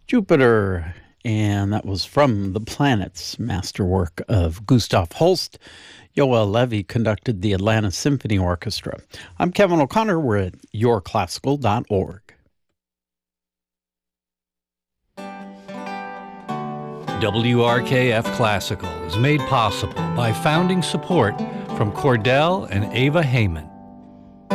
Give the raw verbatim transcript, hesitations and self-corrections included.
Jupiter. And that was from The Planets, masterwork of Gustav Holst. Yoel Levy conducted the Atlanta Symphony Orchestra. I'm Kevin O'Connor. We're at your classical dot org. W R K F Classical is made possible by founding support from Cordell and Ava Heyman.